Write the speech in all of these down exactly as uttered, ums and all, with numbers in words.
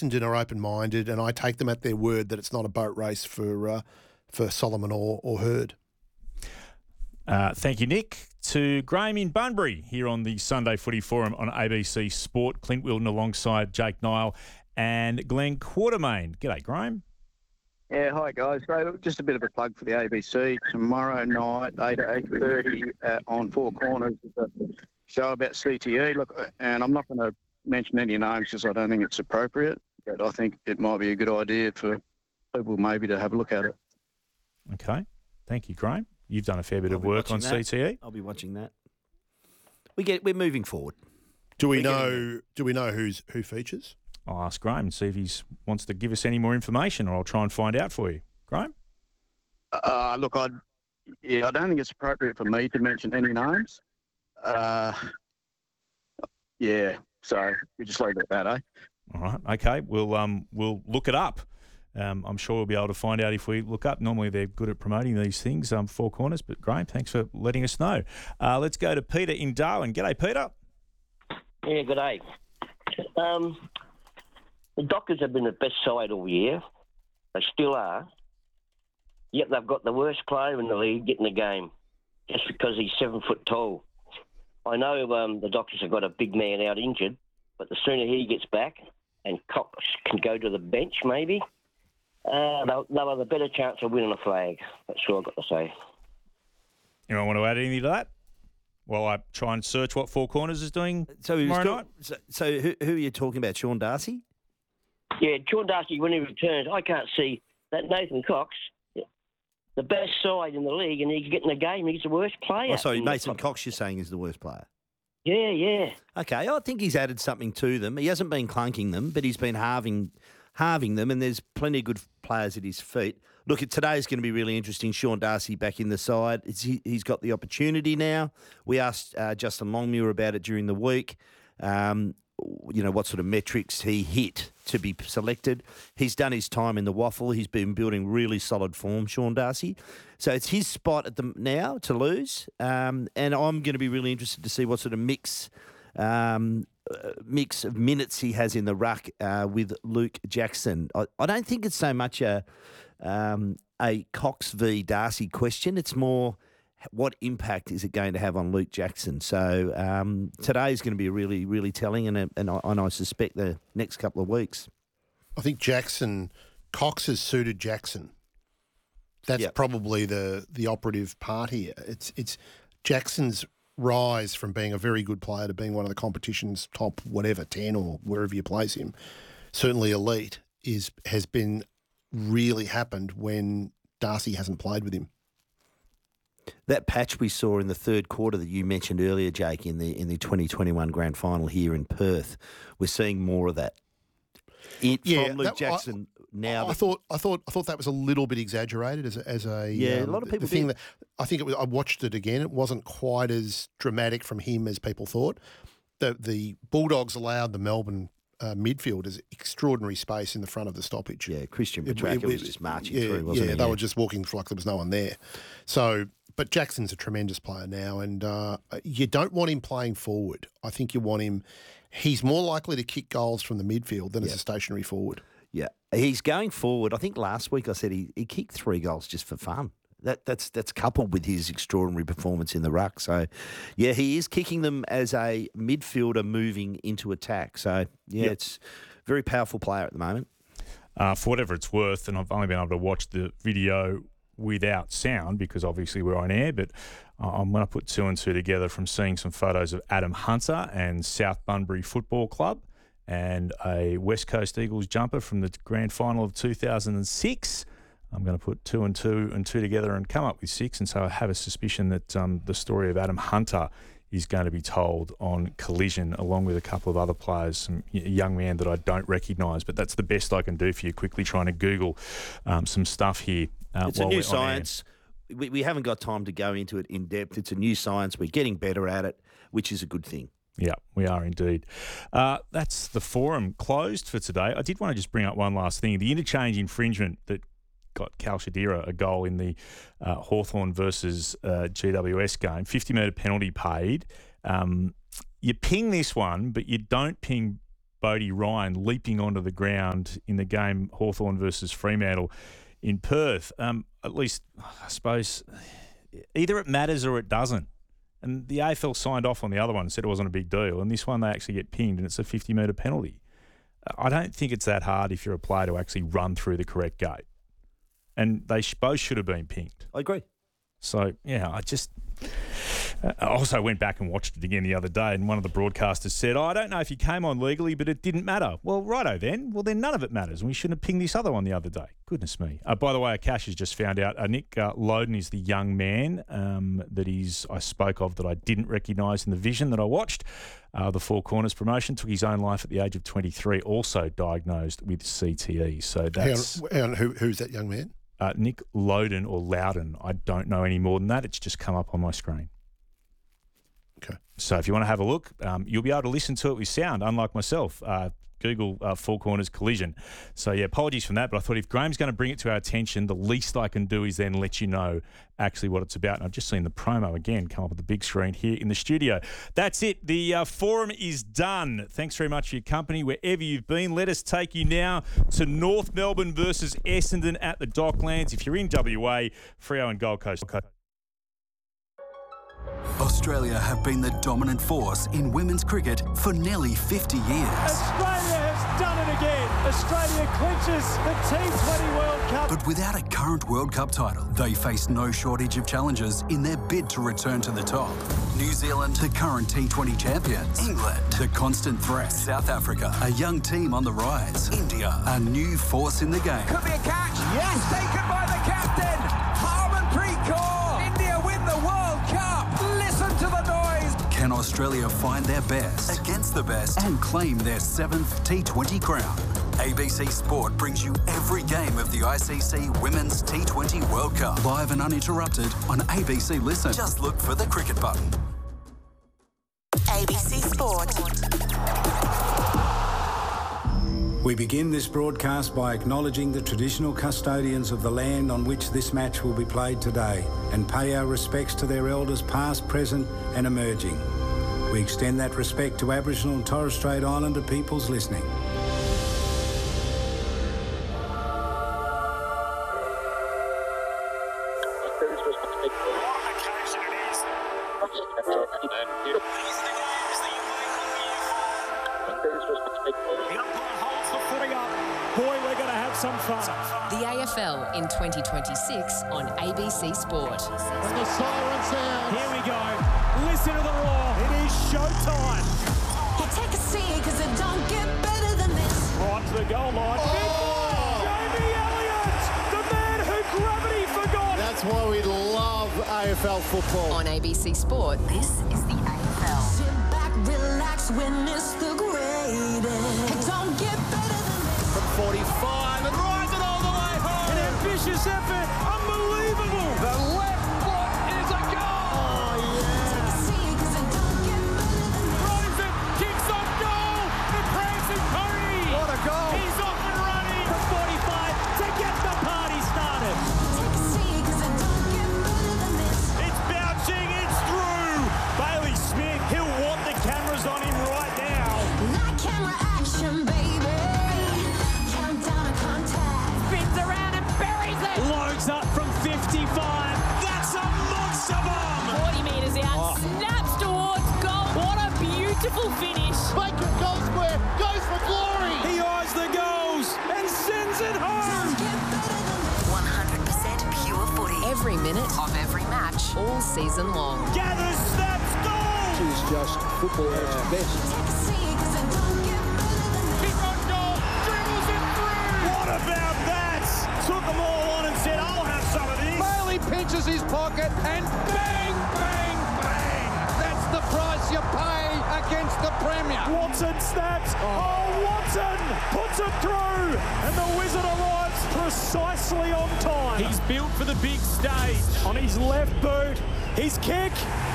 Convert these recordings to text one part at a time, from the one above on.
Essendon are open-minded, and I take them at their word that it's not a boat race for uh, for Solomon or, or Hurd. Uh, thank you, Nick. To Graham in Bunbury here on the Sunday Footy Forum on A B C Sport. Clint Wilton alongside Jake Nile and Glenn Quartermain. G'day, Graham. Yeah, hi guys. So just a bit of a plug for the A B C. Tomorrow night, eight to eight thirty uh, on Four Corners, is a show about C T E. Look, and I'm not going to mention any names because I don't think it's appropriate, but I think it might be a good idea for people maybe to have a look at it. Okay. Thank you, Graham. You've done a fair bit I'll of work on that. C T E. I'll be watching that. We get we're moving forward. Do we We're know? Do we know who's who features? I'll ask Graham and see if he wants to give us any more information, or I'll try and find out for you. Graham? Uh, look, I yeah, I don't think it's appropriate for me to mention any names. Uh, yeah, so we just leave it at that, eh? All right. Okay. We'll um we'll look it up. Um, I'm sure we'll be able to find out if we look up. Normally they're good at promoting these things, um, Four Corners. But Graham, thanks for letting us know. Uh, let's go to Peter in Darwin. G'day, Peter. Yeah, good day. Um, the Dockers have been the best side all year. They still are. Yet they've got the worst player in the league getting the game just because he's seven foot tall. I know um, the Dockers have got a big man out injured, but the sooner he gets back and Cox can go to the bench maybe, uh, they'll, they'll have a better chance of winning a flag. That's all I've got to say. Anyone want to add anything to that? While I try and search what Four Corners is doing So, he was tomorrow talk- night. so, so who, who are you talking about? Sean Darcy? Yeah, Sean Darcy, when he returns, I can't see that Nathan Cox, the best side in the league, and he's getting the game. He's the worst player. Oh, sorry, in the Mason top. Cox. You're saying is the worst player. Yeah, yeah. Okay, I think he's added something to them. He hasn't been clunking them, but he's been halving, halving them, and there's plenty of good players at his feet. Look, today's going to be really interesting. Sean Darcy back in the side. It's, he, he's got the opportunity now. We asked uh, Justin Longmuir about it during the week. Um, you know, what sort of metrics he hit to be selected. He's done his time in the waffle. He's been building really solid form, Sean Darcy. So it's his spot at the now to lose. Um, and I'm going to be really interested to see what sort of mix um, uh, mix of minutes he has in the ruck uh, with Luke Jackson. I, I don't think it's so much a um, a Cox v Darcy question. It's more, what impact is it going to have on Luke Jackson? So um, today's going to be really, really telling, and and I, and I suspect the next couple of weeks. I think Jackson, Cox has suited Jackson. That's Yep. probably the the operative part here. It's it's Jackson's rise from being a very good player to being one of the competition's top whatever ten or wherever you place him, certainly elite, is has been really happened when Darcy hasn't played with him. That patch we saw in the third quarter that you mentioned earlier, Jake, in the in the twenty twenty-one grand final here in Perth, we're seeing more of that. It, Yeah, from Luke that- Jackson now. I that- thought, I thought, I thought that was a little bit exaggerated as a, as a Yeah, a um, lot of the- people The thing did. that I think it was, I watched it again. It wasn't quite as dramatic from him as people thought. The the Bulldogs allowed the Melbourne uh, midfielders extraordinary space in the front of the stoppage. yeah, Christian It- Petrarca it- was just marching yeah, through, wasn't yeah, he? they were just walking like there was no one there. So, but Jackson's a tremendous player now, and uh, you don't want him playing forward. I think you want him. He's more likely to kick goals from the midfield than as Yeah. a stationary forward. Yeah, he's going forward. I think last week I said he, he kicked three goals just for fun. That that's that's coupled with his extraordinary performance in the ruck. So, yeah, he is kicking them as a midfielder moving into attack. So, yeah, Yep. it's a very powerful player at the moment. Uh, for whatever it's worth, and I've only been able to watch the video without sound because obviously we're on air, but uh, I'm going to put two and two together from seeing some photos of Adam Hunter and South Bunbury Football Club and a West Coast Eagles jumper from the grand final of two thousand six. I'm going to put two and two and two together and come up with six, and so I have a suspicion that um, the story of Adam Hunter is going to be told on Collision along with a couple of other players, some y- young man that I don't recognise, but that's the best I can do for you, quickly trying to Google um, some stuff here. Uh, It's a while new we're on air. science. We, we haven't got time to go into it in depth. It's a new science. We're getting better at it, which is a good thing. Yeah, we are indeed. Uh, that's the forum closed for today. I did want to just bring up one last thing. The interchange infringement that got Cal Shadira a goal in the uh, Hawthorn versus uh, G W S game, fifty metre penalty paid. Um, you ping this one, but you don't ping Bodie Ryan leaping onto the ground in the game Hawthorn versus Fremantle in Perth. Um, at least, I suppose, either it matters or it doesn't. And the A F L signed off on the other one and said it wasn't a big deal. And this one, they actually get pinged and it's a fifty metre penalty. I don't think it's that hard if you're a player to actually run through the correct gate. And they sh- both should have been pinged. I agree. So, yeah, I just... I also went back and watched it again the other day, and one of the broadcasters said, oh, I don't know if he came on legally, but it didn't matter. Well, righto then. Well, then none of it matters, and we shouldn't have pinged this other one the other day. Goodness me. Uh, by the way, Akash has just found out uh, Nick uh, Loden is the young man um, that he's, I spoke of that I didn't recognise in the vision that I watched. Uh, the Four Corners promotion, took his own life at the age of twenty-three, also diagnosed with C T E. So that's... Hang on, hang on, who, who's that young man? Uh, Nick Loden or Loudon. I don't know any more than that. It's just come up on my screen. Okay. So if you want to have a look, um, you'll be able to listen to it with sound, unlike myself. Uh, Google uh, Four Corners Collision. So, yeah, apologies for that, but I thought if Graham's going to bring it to our attention, the least I can do is then let you know actually what it's about. And I've just seen the promo again come up on the big screen here in the studio. That's it. The uh, forum is done. Thanks very much for your company wherever you've been. Let us take you now to North Melbourne versus Essendon at the Docklands. If you're in W A, Freo and Gold Coast. Australia have been the dominant force in women's cricket for nearly fifty years. Australia has done it again. Australia clinches the T twenty World Cup. But without a current World Cup title, they face no shortage of challenges in their bid to return to the top. New Zealand, the current T twenty champions. England, the constant threat. South Africa, a young team on the rise. India, a new force in the game. Could be a catch. Yes, taken by the captain. Harmanpreet Kaur. India win the World Cup. Listen to the noise. Can Australia find their best against the best and claim their seventh T twenty crown? A B C Sport brings you every game of the I C C Women's T twenty World Cup, live and uninterrupted on A B C Listen. Just look for the cricket button. A B C Sport. We begin this broadcast by acknowledging the traditional custodians of the land on which this match will be played today and pay our respects to their elders past, present and emerging. We extend that respect to Aboriginal and Torres Strait Islander peoples listening. The A F L in twenty twenty-six on A B C Sport. And the siren sound. Here we go. Listen to the roar. It is showtime. You take a seat because it don't get better than this. Right to the goal line. Oh. Jamie Elliott, the man who gravity forgot. That's why we love A F L football. On A B C Sport, this is the A F L. Sit back, relax, witness the greatest. It don't get better than this. From forty-five and rides it all the way home. An ambitious effort. Unbelievable. The left foot is a goal. Oh, yeah. Take a seat because it don't get better than this. Throws it, kicks off goal. The prancing pony. What a goal. He's off and running from forty-five to get the party started. Take a seat because it don't get better than this. It's bouncing, it's through. Bailey Smith, he'll want the cameras on him right now. Not camera action, baby. Countdown to contact. Spins around and buries it. Loads up from fifty-five. That's a monster bomb. forty metres out, Oh. snaps towards goal. What a beautiful finish. Baker goal square, goes for glory. He eyes the goals and sends it home. Don't get better than this. one hundred percent pure footy. Every minute of every match, all season long. Gathers, snaps, goal. She's just football at its best. Take a seat because it don't get better than this. Kick on goal, dribbles it through. What about that? Took them all on and said, I'll have some of this. Bailey pinches his pocket and bang, bang, bang. That's the price you pay against the Premier. Watson snaps. Oh, Watson puts it through. And the Wizard arrives precisely on time. He's built for the big stage. On his left boot, his kick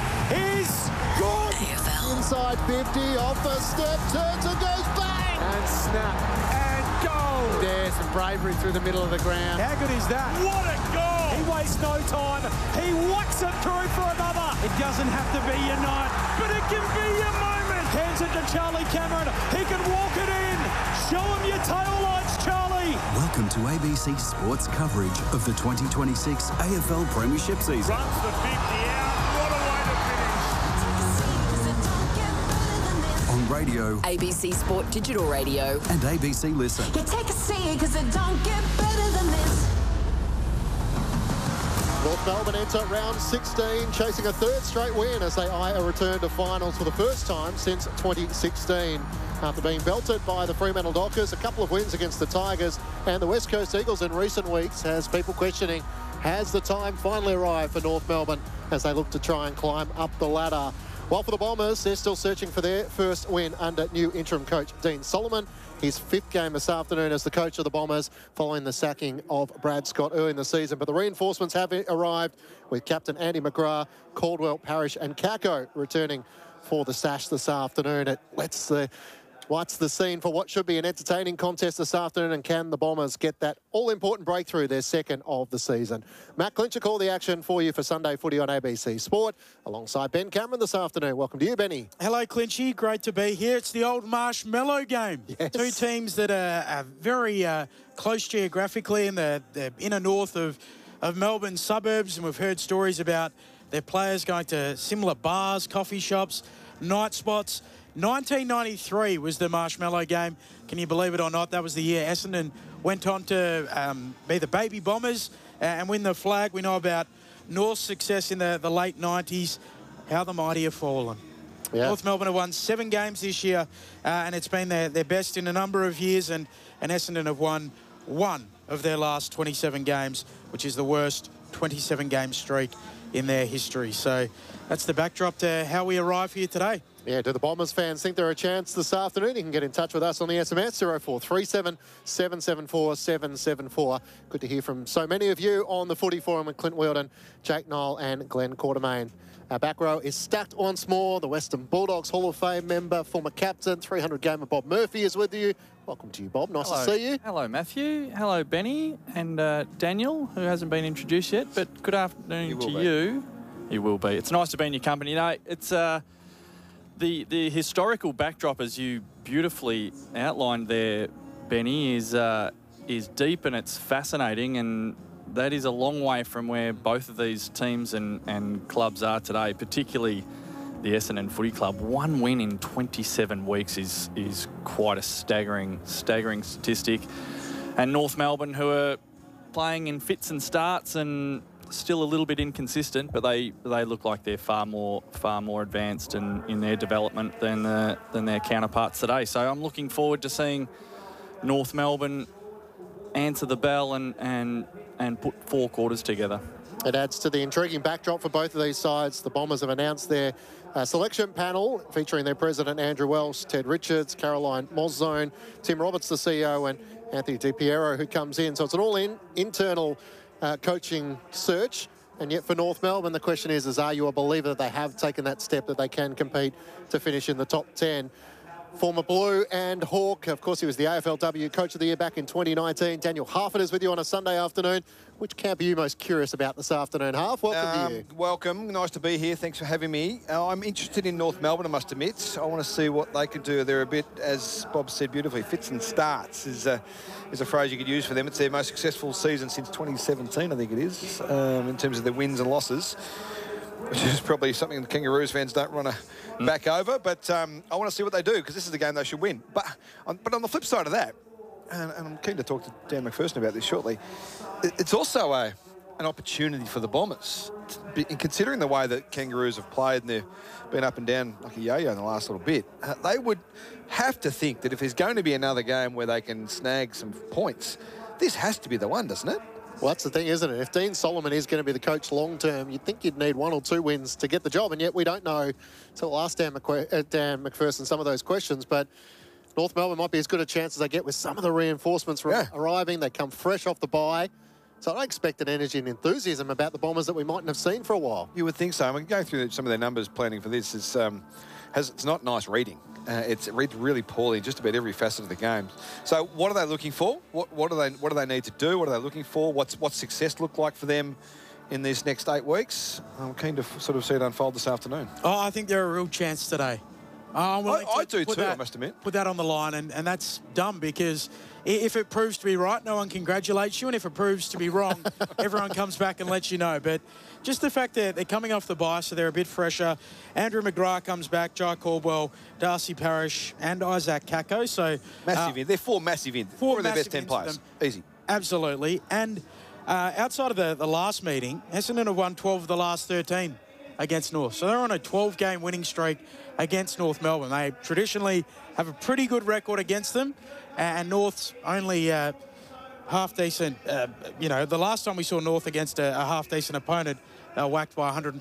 is good. A F L. Inside fifty, off the step, turns and goes bang. And snap. And goal. There's some bravery through the middle of the ground. How good is that? What a goal. He wastes no time. He whacks it through for another. It doesn't have to be your night, but it can be your moment. Hands it to Charlie Cameron. He can walk it in. Show him your tail lights, Charlie. Welcome to A B C Sports coverage of the twenty twenty-six A F L Premiership season. Runs the fifty out. What a way to finish. On radio, A B C Sport Digital Radio. and A B C Listen. You take a seat because it don't get better than this. North Melbourne enter round sixteen, chasing a third straight win as they eye a return to finals for the first time since twenty sixteen. After being belted by the Fremantle Dockers, a couple of wins against the Tigers and the West Coast Eagles in recent weeks has people questioning, has the time finally arrived for North Melbourne as they look to try and climb up the ladder? While for the Bombers, they're still searching for their first win under new interim coach Dean Solomon. His fifth game this afternoon as the coach of the Bombers following the sacking of Brad Scott early in the season. But the reinforcements have arrived with Captain Andy McGrath, Caldwell, Parrish and Kako returning for the Sash this afternoon. It lets the... What's the scene for what should be an entertaining contest this afternoon, and can the Bombers get that all-important breakthrough, their second of the season? Matt Clincher called the action for you for Sunday Footy on A B C Sport, alongside Ben Cameron this afternoon. Welcome to you, Benny. Hello, Clinchy. Great to be here. It's the old Marshmallow game. Yes. Two teams that are, are very uh, close geographically in the, the inner north of, of Melbourne suburbs, and we've heard stories about their players going to similar bars, coffee shops, night spots. nineteen ninety-three was the Marshmallow game. Can you believe it or not? That was the year Essendon went on to um, be the Baby Bombers and win the flag. We know about North's success in the, the late nineties. How the mighty have fallen. Yeah. North Melbourne have won seven games this year, uh, and it's been their, their best in a number of years, and, and Essendon have won one of their last twenty-seven games, which is the worst twenty-seven game streak in their history. So that's the backdrop to how we arrive here today. Yeah, do the Bombers fans think they're a chance this afternoon? You can get in touch with us on the S M S, zero four three seven, seven seven four, seven seven four. Good to hear from so many of you on the Footy Forum with Clint Wheeldon, Jake Knoll and Glenn Quartermain. Our back row is stacked once more. The Western Bulldogs Hall of Fame member, former captain, three hundred gamer Bob Murphy is with you. Welcome to you, Bob. Nice Hello. to see you. Hello, Matthew. Hello, Benny and uh, Daniel, who hasn't been introduced yet, but good afternoon to be. you. You will be. It's nice to be in your company. You know, it's... Uh, The the historical backdrop, as you beautifully outlined there, Benny, is uh, is deep and it's fascinating, and that is a long way from where both of these teams and, and clubs are today, particularly the Essendon Footy Club. One win in twenty-seven weeks is is quite a staggering staggering statistic. And North Melbourne, who are playing in fits and starts and still a little bit inconsistent, but they they look like they're far more far more advanced in, in their development than uh, than their counterparts today. So I'm looking forward to seeing North Melbourne answer the bell and and and put four quarters together. It adds to the intriguing backdrop for both of these sides. The Bombers have announced their uh, selection panel featuring their president Andrew Welsh, Ted Richards, Caroline Moszone, Tim Roberts, the C E O, and Anthony Di Piero, who comes in. So it's an all-in internal Uh, coaching search, and yet for North Melbourne the question is, is are you a believer that they have taken that step that they can compete to finish in the top ten? Former Blue and Hawk, of course he was the A F L W Coach of the Year back in twenty nineteen. Daniel Harford is with you on a Sunday afternoon. Which camp are you most curious about this afternoon, Harf? Welcome um, to you. Welcome, nice to be here. Thanks for having me. Uh, I'm interested in North Melbourne, I must admit. I want to see what they can do. They're a bit, as Bob said beautifully, fits and starts is a, is a phrase you could use for them. It's their most successful season since twenty seventeen, I think it is, um, in terms of their wins and losses, which is probably something the Kangaroos fans don't want to mm. back over. But um, I want to see what they do, because this is a game they should win. But on, but on the flip side of that, and, and I'm keen to talk to Dan McPherson about this shortly, it, it's also a... an opportunity for the Bombers. In considering the way that Kangaroos have played and they've been up and down like a yo-yo in the last little bit, uh, they would have to think that if there's going to be another game where they can snag some points, this has to be the one, doesn't it? Well, that's the thing, isn't it? If Dean Solomon is going to be the coach long-term, you'd think you'd need one or two wins to get the job, and yet we don't know until last Dan, McQu- uh, Dan McPherson some of those questions, but North Melbourne might be as good a chance as they get with some of the reinforcements yeah. arriving. They come fresh off the bye. So I expect an energy and enthusiasm about the Bombers that we mightn't have seen for a while. You would think so. I mean, going through some of their numbers planning for this, is, um, has, it's not nice reading. Uh, it's, it reads really poorly in just about every facet of the game. So what are they looking for? What, what, do they, what do they need to do? What are they looking for? What's, what's success look like for them in these next eight weeks? I'm keen to f- sort of see it unfold this afternoon. Oh, I think they're a real chance today. Oh, I'm willing I, I to do put too, that, I must admit. Put that on the line, and, and that's dumb because i- if it proves to be right, no one congratulates you, and if it proves to be wrong, everyone comes back and lets you know. But just the fact that they're coming off the bye, so they're a bit fresher. Andrew McGrath comes back, Jai Caldwell, Darcy Parish, and Isaac Kako. So Massive uh, in. They're four massive in. Four Four of their best massive ten ins of players. them. Easy. Absolutely. And uh, outside of the, the last meeting, Essendon have won twelve of the last thirteen against North. So they're on a twelve-game winning streak against North Melbourne. They traditionally have a pretty good record against them, and North's only uh, half-decent. Uh, you know, the last time we saw North against a, a half-decent opponent, they were whacked by one hundred